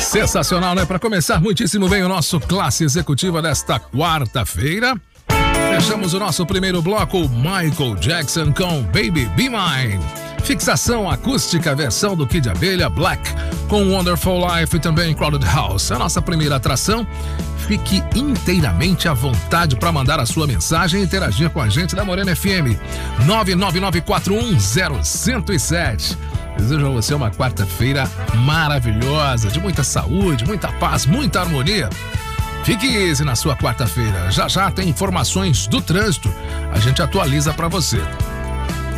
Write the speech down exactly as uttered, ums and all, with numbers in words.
Sensacional, né? Para começar muitíssimo bem o nosso Classe Executiva desta quarta-feira. Fechamos o nosso primeiro bloco, Michael Jackson com Baby Be Mine. Fixação acústica, versão do Kid Abelha, Black, com Wonderful Life e também Crowded House. A nossa primeira atração. Fique inteiramente à vontade para mandar a sua mensagem e interagir com a gente da Morena F M. nove nove nove quatro um zero zero zero sete. Desejo a você uma quarta-feira maravilhosa, de muita saúde, muita paz, muita harmonia. Fique easy na sua quarta-feira. Já já tem informações do trânsito. A gente atualiza para você.